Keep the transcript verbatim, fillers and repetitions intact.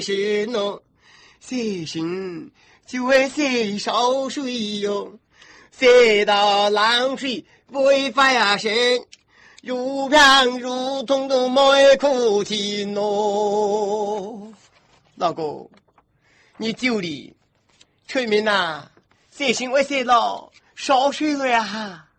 是喏，水深就会水烧水哟，水到浪水不会发生，如平如通都没哭泣喏。老公，你酒里村民呐，水深为水老烧水了呀。